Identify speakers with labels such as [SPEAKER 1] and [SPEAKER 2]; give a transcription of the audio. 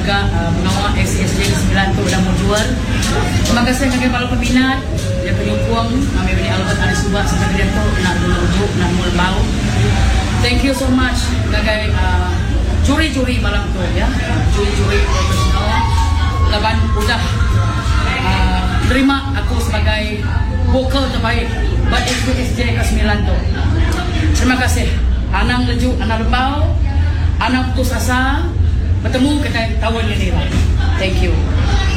[SPEAKER 1] pengawa SSJ 9 tu dah muncul. Terima kasih kepada para peminat yang penyokong kami beri Albert Ali Subak sampai dia tu nak dulu nak mul bau. Thank you so much sebagai juri-juri malam tu ya, juri-juri profesional. Laban udah terima aku sebagai vokal terbaik buat SSJ ke-9 tu. Terima kasih. Anang lejuk, anak lembau, anak putus asa, bertemu kita tahun ini lah. Thank you.